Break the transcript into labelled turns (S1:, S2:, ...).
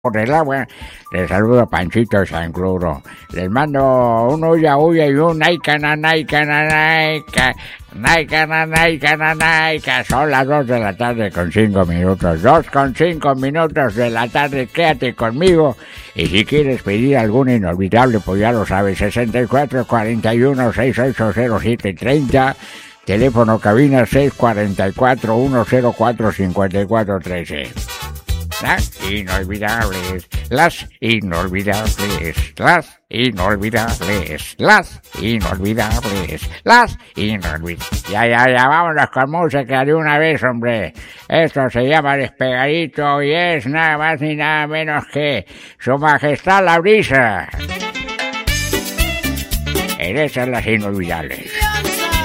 S1: por el agua. Les saludo Panchito Sancluro. Les mando un uya uya y un naika naika naika. Naika naika naika. Son las 2 de la tarde con 5 minutos. 2:05 de la tarde. Quédate conmigo. Y si quieres pedir algún inolvidable, pues ya lo sabes. 64 41 68 07 30. Teléfono cabina 644 104 54 13. Las inolvidables, las inolvidables, las inolvidables, las inolvidables, las inolvidables. Ya, vámonos con música de una vez, hombre. Esto se llama Despegadito y es nada más ni nada menos que Su Majestad la Brisa. En esas las inolvidables.